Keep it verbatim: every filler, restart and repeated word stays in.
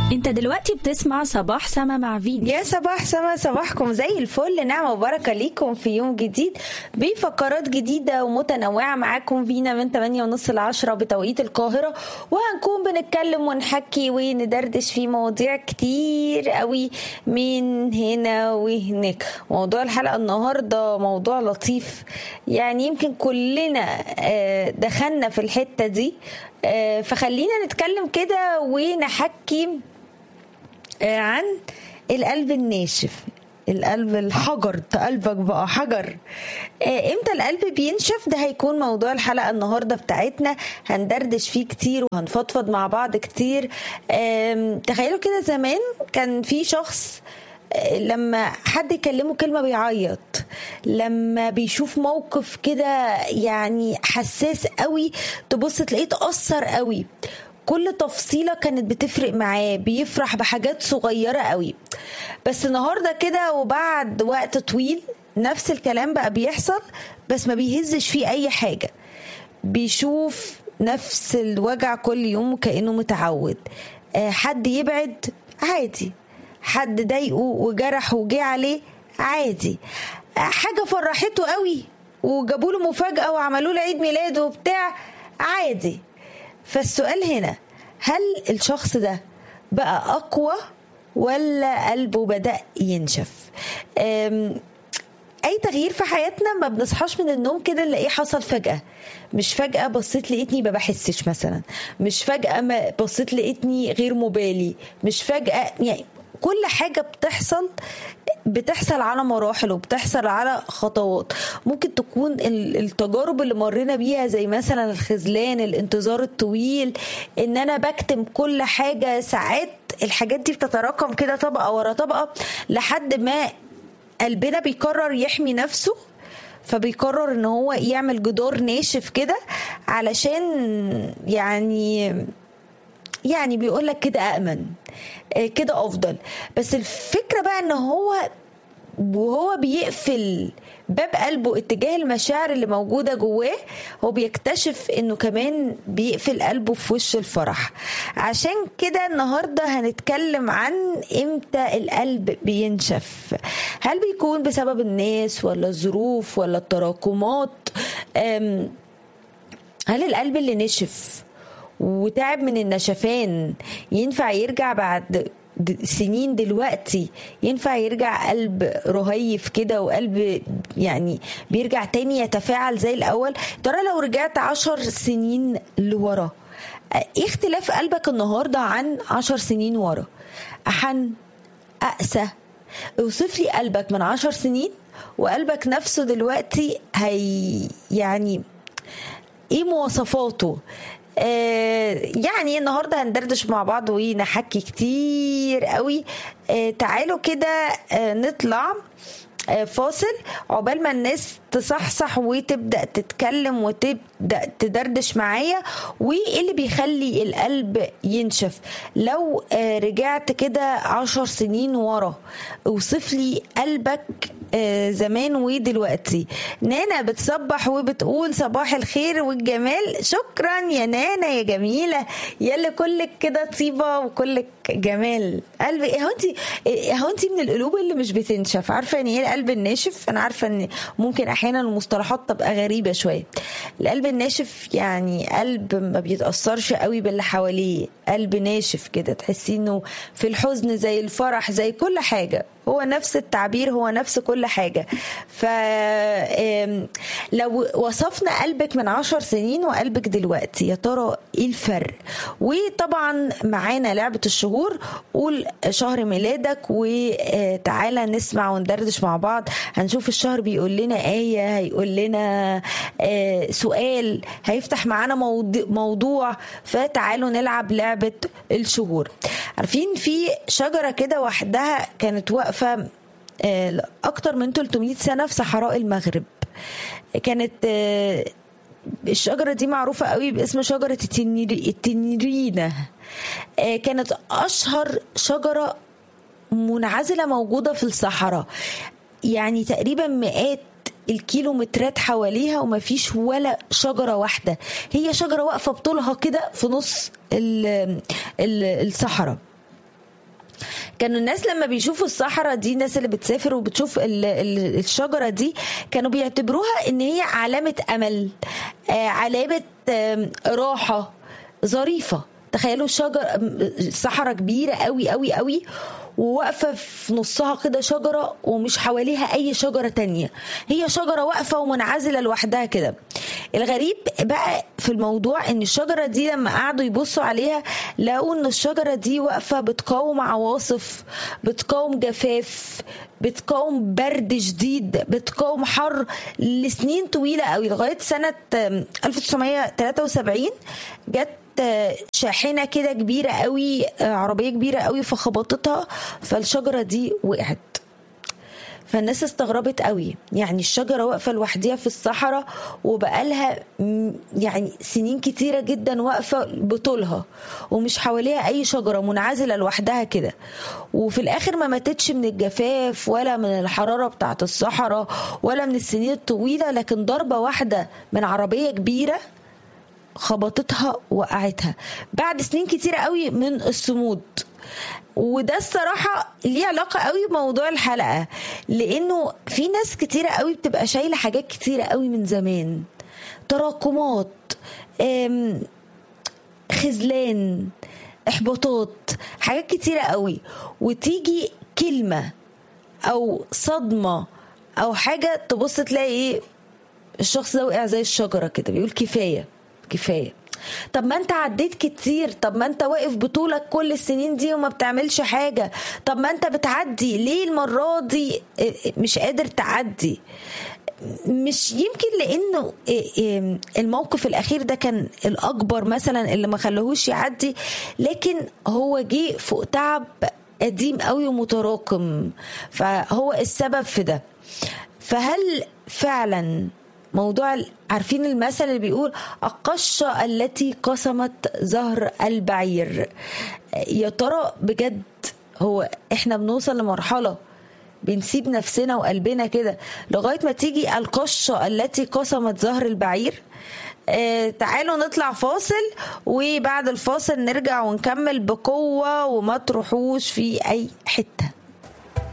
انت دلوقتي بتسمع صباح سما مع فيني. يا صباح سما، صباحكم زي الفل، نعمة وبركة ليكم في يوم جديد بفقرات جديدة ومتنوعة. معاكم فينا من ثمانية ونص لعشرة بتوقيت القاهرة، وهنكون بنتكلم ونحكي وندردش في مواضيع كتير قوي من هنا وهناك. موضوع الحلقة النهاردة موضوع لطيف، يعني يمكن كلنا دخلنا في الحتة دي، فخلينا نتكلم كده ونحكي عن القلب الناشف، القلب الحجر. قلبك بقى حجر، امتى القلب بينشف؟ ده هيكون موضوع الحلقة النهاردة بتاعتنا، هندردش فيه كتير وهنفضفض مع بعض كتير. تخيلوا كده زمان كان في شخص لما حد يكلمه كلمة بيعيط، لما بيشوف موقف كده يعني حساس قوي تبص تلاقيه تأثر قوي، كل تفصيلة كانت بتفرق معاه، بيفرح بحاجات صغيرة قوي. بس النهاردة كده وبعد وقت طويل نفس الكلام بقى بيحصل، بس ما بيهزش فيه أي حاجة، بيشوف نفس الوجع كل يوم وكأنه متعود. حد يبعد عادي، حد ضايقه وجرحه وجه عليه عادي، حاجة فرحته قوي وجابوا له مفاجأة وعملوا له عيد ميلاده وبتاع عادي. فالسؤال هنا، هل الشخص ده بقى أقوى ولا قلبه بدأ ينشف؟ أي تغيير في حياتنا ما بنصحاش من النوم كده نلاقيه حصل فجأة، مش فجأة بصيت لقيتني ما بحسش مثلا، مش فجأة ما بصيت لقيتني غير مبالي، مش فجأة. يعني كل حاجة بتحصل بتحصل على مراحل وبتحصل على خطوات. ممكن تكون التجارب اللي مرينا بيها زي مثلا الخذلان، الانتظار الطويل، ان انا بكتم كل حاجة، ساعات الحاجات دي بتتراكم كده طبقة ورا طبقة لحد ما قلبنا بيقرر يحمي نفسه، فبيقرر ان هو يعمل جدار ناشف كده علشان يعني يعني بيقولك كده أأمن، كده أفضل. بس الفكرة بقى ان هو وهو بيقفل باب قلبه اتجاه المشاعر اللي موجودة جواه، هو بيكتشف انه كمان بيقفل قلبه في وش الفرح. عشان كده النهاردة هنتكلم عن امتى القلب بينشف. هل بيكون بسبب الناس ولا الظروف ولا التراكمات؟ هل القلب اللي نشف وتعب من النشفان ينفع يرجع بعد سنين دلوقتي؟ ينفع يرجع قلب رهيف كده وقلب يعني بيرجع تاني يتفاعل زي الأول؟ ترى لو رجعت عشر سنين لورا، ايه اختلاف قلبك النهاردة عن عشر سنين ورا؟ أحن، أقسى؟ اوصف لي قلبك من عشر سنين وقلبك نفسه دلوقتي، هي يعني ايه مواصفاته؟ آه يعني النهاردة هندردش مع بعض ونحكي كتير قوي. آه تعالوا كده آه نطلع آه فاصل عقبال ما الناس تصحصح وتبدأ تتكلم وتبدأ تدردش معايا. وايه اللي بيخلي القلب ينشف؟ لو آه رجعت كده عشر سنين ورا، اوصف لي قلبك آه زمان ودلوقتي. نانا بتصبح وبتقول صباح الخير والجمال. شكرا يا نانا يا جميلة، يلي كلك كده طيبة وكلك جمال. قلبي هو انت هو انت من القلوب اللي مش بتنشف. عارفة يعني ايه القلب الناشف؟ انا عارفة ان ممكن احيانا المصطلحات تبقى غريبة شوية. القلب الناشف يعني قلب ما بيتأثرش قوي باللي حواليه، قلب ناشف كده تحسي انه في الحزن زي الفرح زي كل حاجة، هو نفس التعبير، هو نفس كل حاجة. فلو وصفنا قلبك من عشر سنين وقلبك دلوقتي، يا ترى ايه الفرق؟ وطبعا معانا لعبة الشهور، قول شهر ميلادك وتعالى نسمع وندردش مع بعض. هنشوف الشهر بيقول لنا آية، هيقول لنا سؤال، هيفتح معانا موضوع. فتعالوا نلعب لعبة الشهور. عارفين في شجرة كده وحدها كانت واقفة أكتر من ثلاثمائة سنة في صحراء المغرب. كانت الشجرة دي معروفة قوي باسم شجرة التنيرينة. كانت أشهر شجرة منعزلة موجودة في الصحراء، يعني تقريبا مئات الكيلومترات حواليها وما فيش ولا شجرة واحدة. هي شجرة واقفة بطولها كده في نص الصحراء. كانوا الناس لما بيشوفوا الصحراء دي، الناس اللي بتسافر وبتشوف ال- ال- الشجرة دي، كانوا بيعتبروها ان هي علامة امل، آه، علامة آم، راحة ظريفة. تخيلوا شجر صحراء كبيرة قوي قوي قوي، وواقفة في نصها كده شجرة ومش حواليها أي شجرة تانية، هي شجرة واقفة ومنعزلة لوحدها كده. الغريب بقى في الموضوع إن الشجرة دي لما قعدوا يبصوا عليها لقوا إن الشجرة دي واقفة بتقاوم عواصف، بتقاوم جفاف، بتقاوم برد شديد، بتقاوم حر لسنين طويلة قوي، لغاية سنة ألف وتسعمية وتلاتة وسبعين جت شاحنة كده كبيرة قوي، عربية كبيرة قوي، فخبطتها فالشجرة دي وقعت. فالناس استغربت قوي، يعني الشجرة واقفة لوحديها في الصحراء وبقالها يعني سنين كتيرة جدا واقفة بطولها ومش حواليها أي شجرة، منعزلة لوحدها كده، وفي الآخر ما ماتتش من الجفاف ولا من الحرارة بتاعت الصحراء ولا من السنين الطويلة، لكن ضربة واحدة من عربية كبيرة خبطتها وقعتها بعد سنين كتيرة قوي من الصمود. وده الصراحة ليه علاقة قوي بموضوع الحلقة، لأنه في ناس كتيرة قوي بتبقى شايلة حاجات كتيرة قوي من زمان، تراكمات، خذلان، إحباطات، حاجات كتيرة قوي، وتيجي كلمة أو صدمة أو حاجة تبص تلاقي إيه، الشخص ده وقع زي الشجرة كده، بيقول كفاية كفاية. طب ما انت عديت كتير، طب ما انت واقف بطولك كل السنين دي وما بتعملش حاجة، طب ما انت بتعدي، ليه المرة دي مش قادر تعدي؟ مش يمكن لانه الموقف الاخير ده كان الاكبر مثلا اللي ما خلوهوش يعدي، لكن هو جه فوق تعب قديم قوي ومتراكم، فهو السبب في ده. فهل فعلا موضوع، عارفين المثل اللي بيقول القشة التي قسمت ظهر البعير؟ يا ترى بجد هو احنا بنوصل لمرحلة بنسيب نفسنا وقلبنا كده لغاية ما تيجي القشة التي قسمت ظهر البعير؟ آه تعالوا نطلع فاصل، وبعد الفاصل نرجع ونكمل بقوة، وما تروحوش في أي حتة.